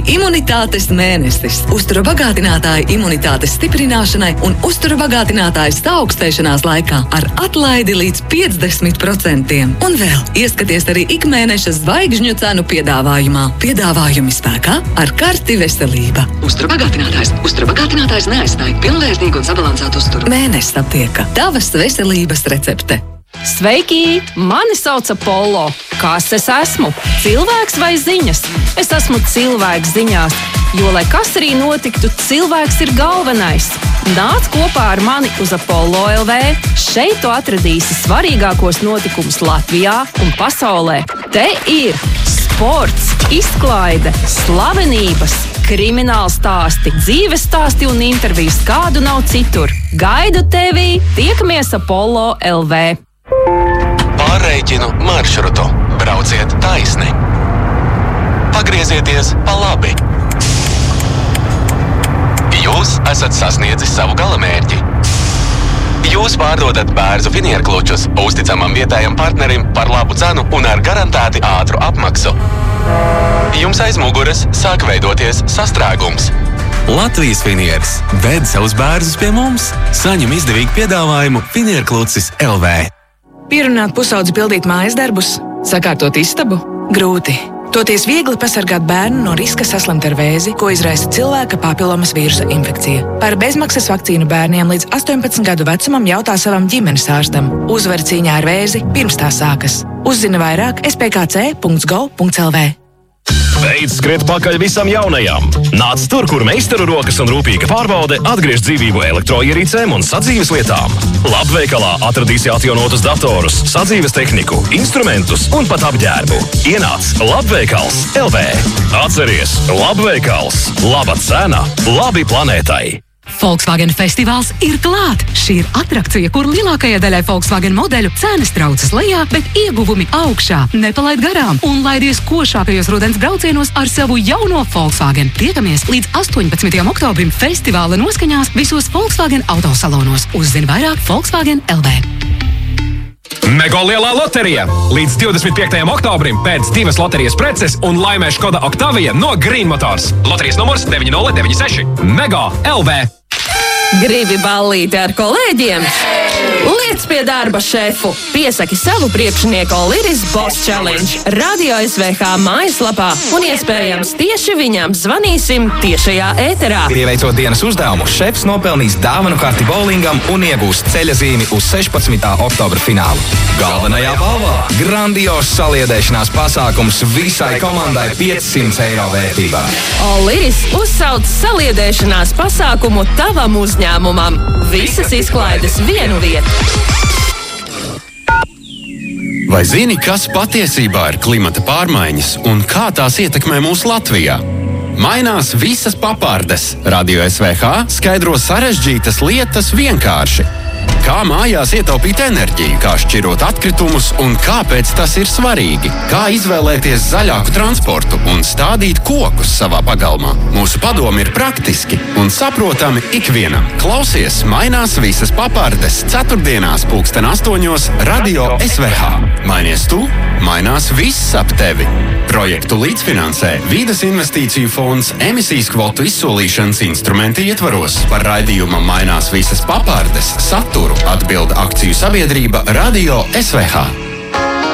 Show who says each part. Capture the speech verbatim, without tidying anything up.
Speaker 1: Imunitātes mēnesis. Uztura bagātinātāji imunitātes stiprināšanai un uztura bagātinātāji saaugstēšanās laikā ar atlaidi līdz piecdesmit procentiem. Un vēl, ieskaties arī ikmēneša zvaigžņu cenu piedāvājumā. Piedāvājumi spēkā ar karti veselība. Uztura bagātinātājs. Uztura bagātinātājs neaizstāj pilnvērtīgu un sabalansētu uzturu. Mēnesis aptieka. Tavas veselības recepte.
Speaker 2: Sveiki! Mani sauc Apollo. Kas es esmu? Cilvēks vai ziņas? Es esmu cilvēks ziņās, jo, lai kas arī notiktu, cilvēks ir galvenais. Nāc kopā ar mani uz Apollo L V. Šeit tu atradīsi svarīgākos notikumus Latvijā un pasaulē. Te ir sports, izklaide, slavenības, krimināla stāsti, dzīves stāsti un intervijas, kādu nav citur. Gaidu tevi! Tiekamies Apollo L V.
Speaker 3: Pārreikinu maršrutu. Brauciet taisni. Pagriezieties pa labi. Jūs esat sasniedzis savu galamērķi. Jūs pārdodat Bērzu finierklučus uzticamam vietējam partnerim par labu cenu un ar garantēti ātru apmaksu. Jums aiz muguras sāk veidoties sastrēgums. Latvijas finieris ved savus bērzus pie mums. Saņem izdevīgu piedāvājumu Finierklucis L V.
Speaker 4: Pierunāt pusaudzi pildīt mājas darbus, sakārtot istabu – grūti. Toties viegli pasargāt bērnu no riska saslimt ar vēzi, ko izraisa cilvēka papilomas vīrusa infekcija. Par bezmaksas vakcīnu bērniem līdz astoņpadsmit gadu vecumam jautā savam ģimenes ārstam. Uzvar cīņā ar vēzi pirms tā sākas. Uzzini vairāk es pe ka ce punkts gov punkts el ve.
Speaker 5: Beidz skriet pakaļ visam jaunajam. Nāc tur, kur meistaru rokas un rūpīga pārbaude atgriež dzīvību elektroierīcēm un sadzīves lietām. Labveikalā atradīsi atjaunotus datorus, sadzīves tehniku, instrumentus un pat apģērbu. Ienāc Labveikals L V. Atceries, Labveikals. Laba cena, labi planētai.
Speaker 6: Volkswagen festivāls ir klāt! Šī ir atrakcija, kur lielākajai daļai Volkswagen modeļu cenas traucas lejā, bet ieguvumi augšā. Nepalaid garām un laidies košākajos rudens braucienos ar savu jauno Volkswagen. Tiekamies līdz astoņpadsmitajam oktobrim festivāla noskaņās visos Volkswagen autosalonos. Uzzini vairāk Volkswagen L V.
Speaker 7: Mego lielā loterija! Līdz divdesmit piektajam oktobrim pēc divas loterijas preces un laimē Škoda Octavia no Green Motors. Loterijas numurs deviņi nulle deviņi seši. Mego L V.
Speaker 2: Gribi ballīti ar kolēģiem? Liec pie darba, šefu! Piesaki savu priekšnieku Liris Boss Challenge Radio S V H mājaslapā un iespējams tieši viņam zvanīsim tiešajā ēterā.
Speaker 8: Ieveicot dienas uzdevumu, šefs nopelnīs dāvanu karti bowlingam un iegūst ceļazīmi uz sešpadsmitā oktobra finālu. Galvenajā balvā grandios saliedēšanās pasākums visai komandai piecsimt eiro vērtībā.
Speaker 2: Liris uzsauc saliedēšanās pasākumu tavam uzņēmumam. Visas izklaides vienu vietu.
Speaker 3: Vai zini, kas patiesībā ir klimata pārmaiņas un kā tās ietekmē mūsu Latvijā? Mainās visas papārdes. Radio S V H skaidro sarežģītas lietas vienkārši. Kā mājās ietaupīt enerģiju, kā šķirot atkritumus un kāpēc tas ir svarīgi. Kā izvēlēties zaļāku transportu un stādīt kokus savā pagalmā. Mūsu padomi ir praktiski un saprotami ikvienam. Klausies, mainās visas papārdes ceturtdienās pulksten astoņos Radio S V H. Mainies tu, mainās viss ap tevi. Projektu līdzfinansē Vides investīciju fonds emisijas kvotu izsolīšanas instrumenti ietvaros. Par raidījuma mainās visas papārdes saturu atbilda akciju sabiedrība Radio S V H.